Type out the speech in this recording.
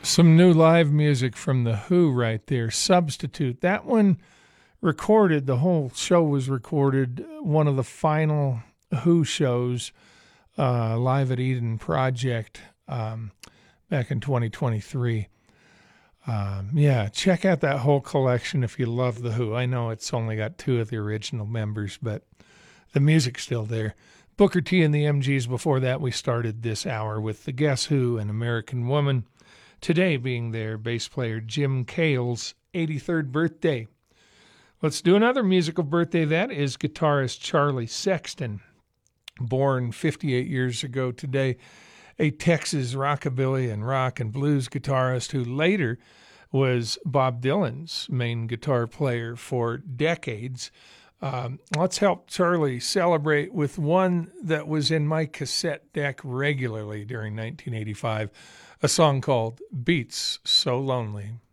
Some new live music from The Who right there. Substitute. That one recorded, the whole show was recorded, one of the final Who shows, Live at Eden Project, back in 2023. Yeah, check out that whole collection if you love The Who. I know it's only got two of the original members, but the music's still there. Booker T and the MGs. Before that, we started this hour with the Guess Who, An American Woman. Today being their bass player Jim Cale's 83rd birthday. Let's do another musical birthday. That is guitarist Charlie Sexton, born 58 years ago today, a Texas rockabilly and rock and blues guitarist who later was Bob Dylan's main guitar player for decades. Let's help Charlie celebrate with one that was in my cassette deck regularly during 1985, a song called Beats So Lonely.